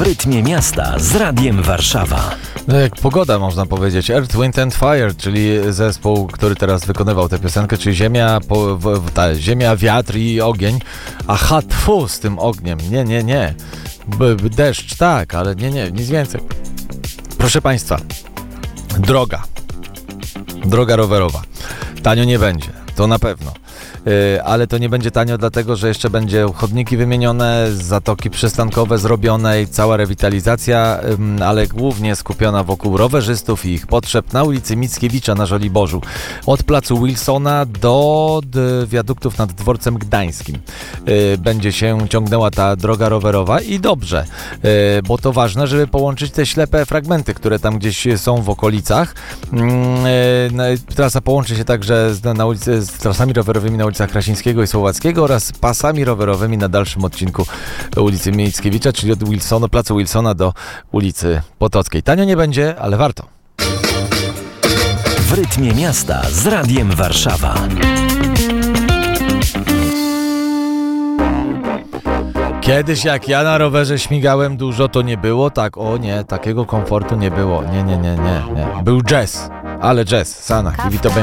rytmie miasta z Radiem Warszawa. No jak pogoda, można powiedzieć. Earth, Wind and Fire, czyli zespół, który teraz wykonywał tę piosenkę, czyli ziemia, wiatr i ogień. Aha, tfu, z tym ogniem. Nie. Deszcz, tak, ale nie, nic więcej. Proszę Państwa, droga rowerowa. Tanio nie będzie, to na pewno. Ale to nie będzie tanio, dlatego że jeszcze będzie chodniki wymienione, zatoki przystankowe zrobione i cała rewitalizacja, ale głównie skupiona wokół rowerzystów i ich potrzeb na ulicy Mickiewicza na Żoliborzu. Od placu Wilsona do wiaduktów nad dworcem gdańskim będzie się ciągnęła ta droga rowerowa i dobrze, bo to ważne, żeby połączyć te ślepe fragmenty, które tam gdzieś są w okolicach. Trasa połączy się także z trasami rowerowymi na ulicach Krasińskiego i Słowackiego oraz pasami rowerowymi na dalszym odcinku ulicy Mickiewicza, czyli od placu Wilsona do ulicy Potockiej. Tanio nie będzie, ale warto. W rytmie miasta z Radiem Warszawa. Kiedyś jak ja na rowerze śmigałem dużo, to nie było tak, takiego komfortu nie było. Nie. Był jazz, ale jazz, Sanach i Vito